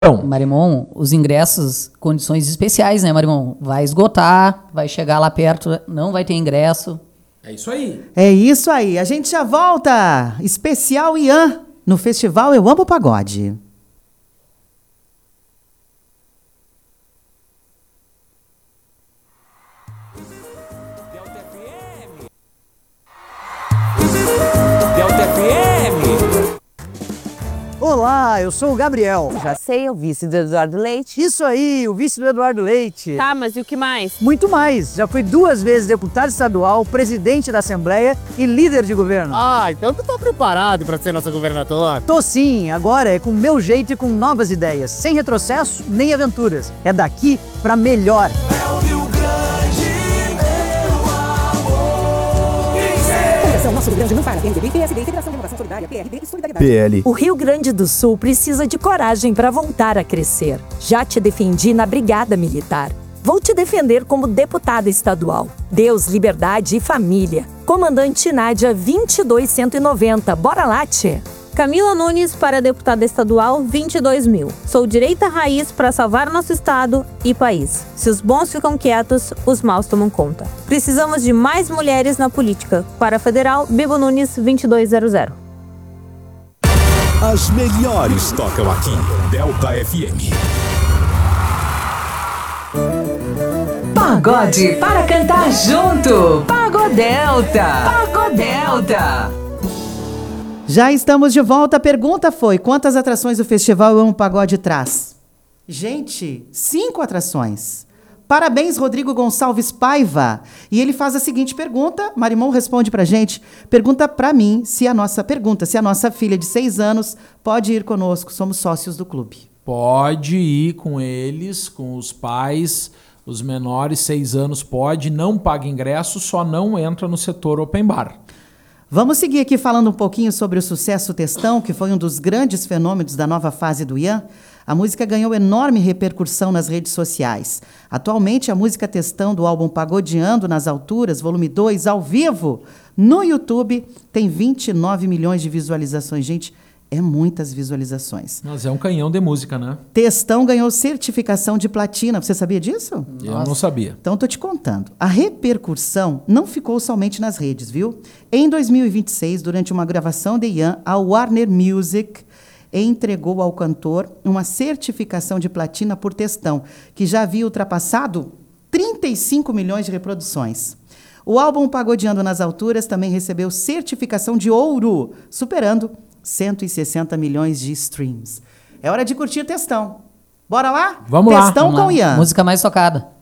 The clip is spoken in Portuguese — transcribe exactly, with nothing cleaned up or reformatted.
Marimon, os ingressos, condições especiais, né, Marimon? Vai esgotar, vai chegar lá perto, não vai ter ingresso. É isso aí. É isso aí. A gente já volta. Especial Ian no festival Eu Amo Pagode. Delta F M. Olá, eu sou o Gabriel. Já sei, o vice do Eduardo Leite. Isso aí, o vice do Eduardo Leite. Tá, mas e o que mais? Muito mais. Já fui duas vezes deputado estadual, presidente da Assembleia e líder de governo. Ah, então tu tá preparado pra ser nosso governador? Tô sim, agora é com o meu jeito e com novas ideias. Sem retrocesso, nem aventuras. É daqui pra melhor. É o Rio Grande, meu amor. Federação Nosso Rio Grande não para. P M D B, P S D, Federação de Inovação Solidária, P R B e Solidariedade. P L. O Rio Grande do Sul precisa de coragem para voltar a crescer. Já te defendi na Brigada Militar. Vou te defender como deputada estadual. Deus, liberdade e família. Comandante Nádia vinte e dois cento e noventa. Bora lá, tchê! Camila Nunes para deputada estadual vinte e dois mil. Sou direita raiz para salvar nosso estado e país. Se os bons ficam quietos, os maus tomam conta. Precisamos de mais mulheres na política. Para a federal, Bibo Nunes vinte e dois zero zero. As melhores tocam aqui. Delta F M. Pagode para cantar junto. Pagodelta. Pagodelta. Já estamos de volta. A pergunta foi: quantas atrações o Festival Eu Amo Pagode traz? Gente, cinco atrações. Parabéns, Rodrigo Gonçalves Paiva. E ele faz a seguinte pergunta, Marimon responde pra gente. Pergunta pra mim se a nossa pergunta, se a nossa filha de seis anos pode ir conosco. Somos sócios do clube. Pode ir com eles, com os pais. Os menores, seis anos, pode. Não paga ingresso, só não entra no setor open bar. Vamos seguir aqui falando um pouquinho sobre o sucesso Textão, que foi um dos grandes fenômenos da nova fase do Ian. A música ganhou enorme repercussão nas redes sociais. Atualmente, a música Textão do álbum Pagodeando nas Alturas, volume dois, ao vivo, no YouTube, tem vinte e nove milhões de visualizações. Gente, é muitas visualizações. Mas é um canhão de música, né? Textão ganhou certificação de platina. Você sabia disso? Eu Nossa. não sabia. Então, tô te contando. A repercussão não ficou somente nas redes, viu? Em dois mil e vinte e seis, durante uma gravação de Ian, a Warner Music entregou ao cantor uma certificação de platina por Textão, que já havia ultrapassado trinta e cinco milhões de reproduções. O álbum Pagodeando nas Alturas também recebeu certificação de ouro, superando cento e sessenta milhões de streams. É hora de curtir Textão. Bora lá? Vamos Textão lá. com Ian. Música mais tocada.